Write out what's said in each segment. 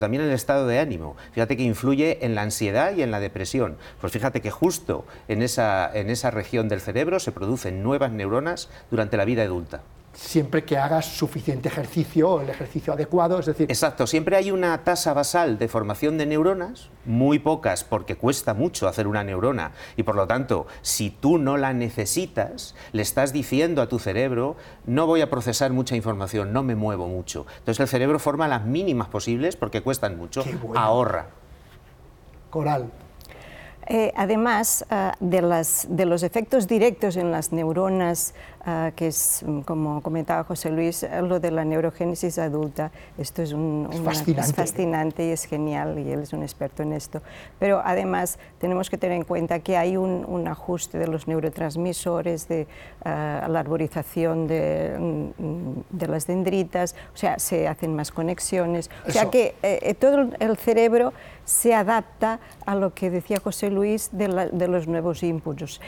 también el estado de ánimo. Fíjate que influye en la ansiedad y en la depresión. Pues fíjate que justo en esa región del cerebro se producen nuevas neuronas durante la vida adulta. Siempre que hagas suficiente ejercicio, el ejercicio adecuado, es decir... Exacto, siempre hay una tasa basal de formación de neuronas, muy pocas porque cuesta mucho hacer una neurona y por lo tanto, si tú no la necesitas, le estás diciendo a tu cerebro, no voy a procesar mucha información, no me muevo mucho. Entonces el cerebro forma las mínimas posibles porque cuestan mucho, ahorra. Coral. Además de los efectos directos en las neuronas, que es, como comentaba José Luis, lo de la neurogénesis adulta, esto es fascinante y es genial, y él es un experto en esto. Pero además tenemos que tener en cuenta que hay un ajuste de los neurotransmisores, de la arborización de las dendritas, o sea, se hacen más conexiones, o sea que todo el cerebro se adapta a lo que decía José Luis de los nuevos inputs.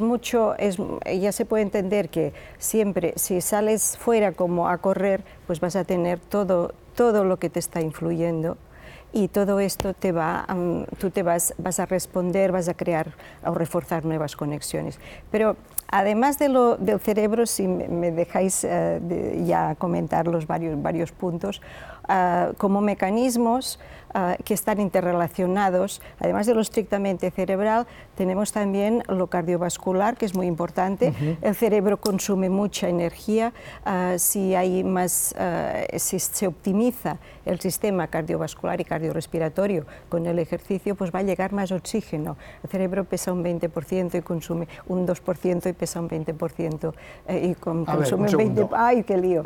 Ya se puede entender que siempre, si sales fuera como a correr, pues vas a tener todo lo que te está influyendo y todo esto tú vas a responder, vas a crear o reforzar nuevas conexiones. Pero además del cerebro, si me dejáis ya comentar los varios puntos, como mecanismos que están interrelacionados, además de lo estrictamente cerebral, tenemos también lo cardiovascular, que es muy importante. El cerebro consume mucha energía. Si se optimiza el sistema cardiovascular y cardiorrespiratorio con el ejercicio, pues va a llegar más oxígeno. El cerebro pesa un 20% y consume un 2% y pesa un 20%. Y consume un 20%. ¡Ay, qué lío!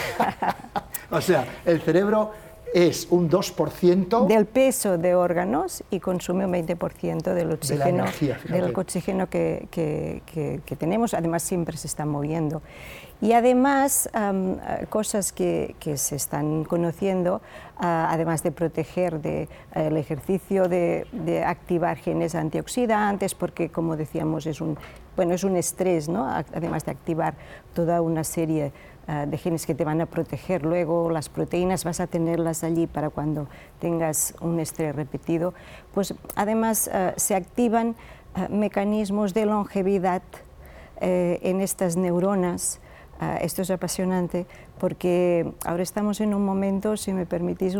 O sea, el cerebro es un 2% del peso de órganos y consume un 20% del oxígeno, de la energía, del oxígeno que tenemos. Además, siempre se está moviendo. Y además, cosas que se están conociendo, además de proteger el ejercicio, de activar genes antioxidantes, porque, como decíamos, es un estrés, ¿no? Además de activar toda una serie de genes que te van a proteger. Luego las proteínas vas a tenerlas allí para cuando tengas un estrés repetido. Pues además se activan mecanismos de longevidad en estas neuronas. Esto es apasionante porque ahora estamos en un momento, si me permitís,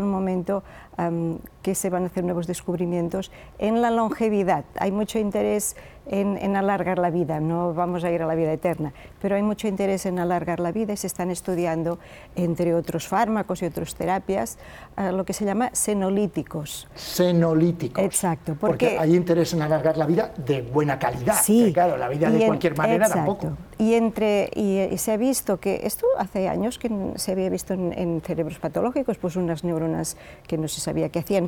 que se van a hacer nuevos descubrimientos en la longevidad. Hay mucho interés en alargar la vida, no vamos a ir a la vida eterna, pero hay mucho interés en alargar la vida y se están estudiando, entre otros fármacos y otras terapias, lo que se llama senolíticos. Senolíticos. Exacto. Porque hay interés en alargar la vida de buena calidad. Sí. Claro, la vida de cualquier manera tampoco. Y se ha visto que esto hace años que se había visto en cerebros patológicos, pues unas neuronas que no se sabía qué hacían.